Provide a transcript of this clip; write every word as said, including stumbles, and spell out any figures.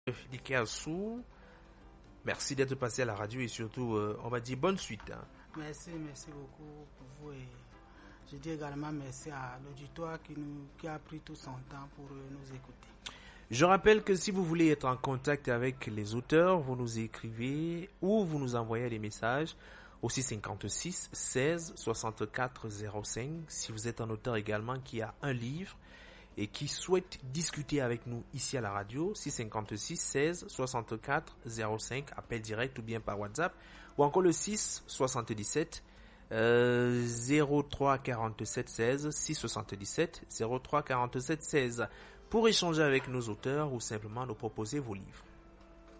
Dikassou, merci d'être passé à la radio et surtout, euh, on va dire bonne suite. Hein. Merci, merci beaucoup pour vous et je dis également merci à l'auditoire qui, nous, qui a pris tout son temps pour nous écouter. Je rappelle que si vous voulez être en contact avec les auteurs, vous nous écrivez ou vous nous envoyez des messages au six cinquante-six seize soixante-quatre zéro cinq. Si vous êtes un auteur également qui a un livre et qui souhaite discuter avec nous ici à la radio, six cinquante-six seize soixante-quatre zéro cinq, appel direct ou bien par WhatsApp, ou encore le six soixante-dix-sept euh, zéro trois quarante-sept seize, six soixante-dix-sept zéro trois quarante-sept seize, pour échanger avec nos auteurs ou simplement nous proposer vos livres.